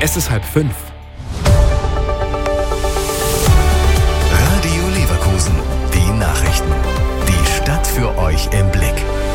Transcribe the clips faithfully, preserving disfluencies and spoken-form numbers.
Es ist halb fünf. Radio Leverkusen, die Nachrichten. Die Stadt für euch im Blick.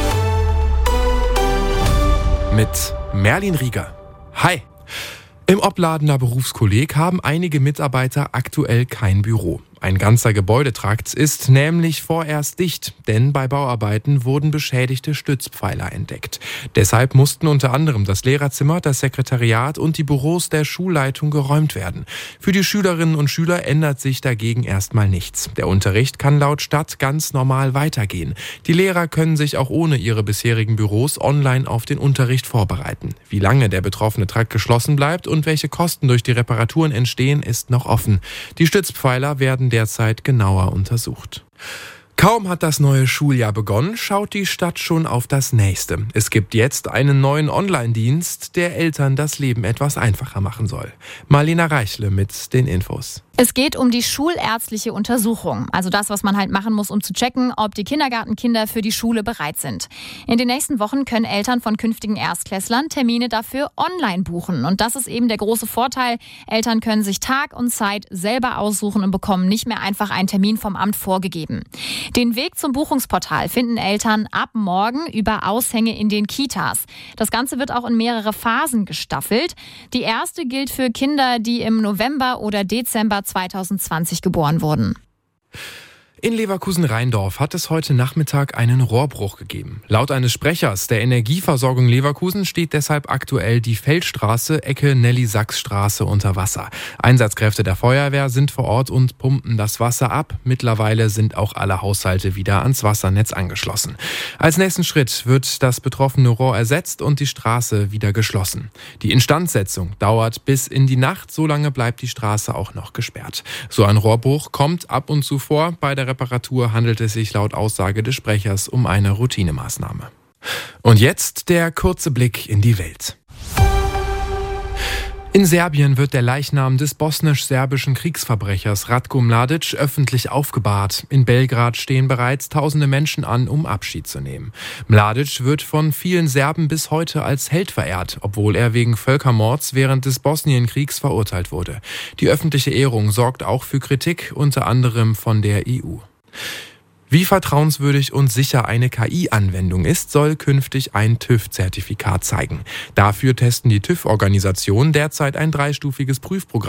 Mit Merlin Rieger. Hi! Im Opladener Berufskolleg haben einige Mitarbeiter aktuell kein Büro. Ein ganzer Gebäudetrakt ist nämlich vorerst dicht, denn bei Bauarbeiten wurden beschädigte Stützpfeiler entdeckt. Deshalb mussten unter anderem das Lehrerzimmer, das Sekretariat und die Büros der Schulleitung geräumt werden. Für die Schülerinnen und Schüler ändert sich dagegen erstmal nichts. Der Unterricht kann laut Stadt ganz normal weitergehen. Die Lehrer können sich auch ohne ihre bisherigen Büros online auf den Unterricht vorbereiten. Wie lange der betroffene Trakt geschlossen bleibt und welche Kosten durch die Reparaturen entstehen, ist noch offen. Die Stützpfeiler werden derzeit genauer untersucht. Kaum hat das neue Schuljahr begonnen, schaut die Stadt schon auf das nächste. Es gibt jetzt einen neuen Online-Dienst, der Eltern das Leben etwas einfacher machen soll. Marlena Reichle mit den Infos. Es geht um die schulärztliche Untersuchung, also das, was man halt machen muss, um zu checken, ob die Kindergartenkinder für die Schule bereit sind. In den nächsten Wochen können Eltern von künftigen Erstklässlern Termine dafür online buchen. Und das ist eben der große Vorteil. Eltern können sich Tag und Zeit selber aussuchen und bekommen nicht mehr einfach einen Termin vom Amt vorgegeben. Den Weg zum Buchungsportal finden Eltern ab morgen über Aushänge in den Kitas. Das Ganze wird auch in mehrere Phasen gestaffelt. Die erste gilt für Kinder, die im November oder Dezember zweitausendzwanzig geboren wurden. In Leverkusen-Rheindorf hat es heute Nachmittag einen Rohrbruch gegeben. Laut eines Sprechers der Energieversorgung Leverkusen steht deshalb aktuell die Feldstraße, Ecke Nelly-Sachs-Straße unter Wasser. Einsatzkräfte der Feuerwehr sind vor Ort und pumpen das Wasser ab. Mittlerweile sind auch alle Haushalte wieder ans Wassernetz angeschlossen. Als nächsten Schritt wird das betroffene Rohr ersetzt und die Straße wieder geschlossen. Die Instandsetzung dauert bis in die Nacht, solange bleibt die Straße auch noch gesperrt. So ein Rohrbruch kommt ab und zu vor. Bei der Reparatur handelt es sich laut Aussage des Sprechers um eine Routinemaßnahme. Und jetzt der kurze Blick in die Welt. In Serbien wird der Leichnam des bosnisch-serbischen Kriegsverbrechers Ratko Mladic öffentlich aufgebahrt. In Belgrad stehen bereits tausende Menschen an, um Abschied zu nehmen. Mladic wird von vielen Serben bis heute als Held verehrt, obwohl er wegen Völkermords während des Bosnienkriegs verurteilt wurde. Die öffentliche Ehrung sorgt auch für Kritik, unter anderem von der E U. Wie vertrauenswürdig und sicher eine K I-Anwendung ist, soll künftig ein TÜV-Zertifikat zeigen. Dafür testen die TÜV-Organisationen derzeit ein dreistufiges Prüfprogramm